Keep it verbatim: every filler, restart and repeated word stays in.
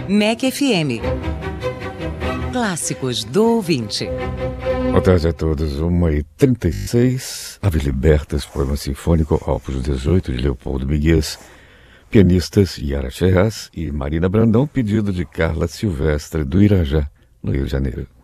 M E C F M. Clássicos do ouvinte. Boa tarde a todos, uma e trinta e seis. Ave Libertas, poema sinfônico, opus dezoito, de Leopoldo Miguez. Pianistas Yara Ferraz e Marina Brandão, pedido de Carla Silvestre, do Irajá, no Rio de Janeiro.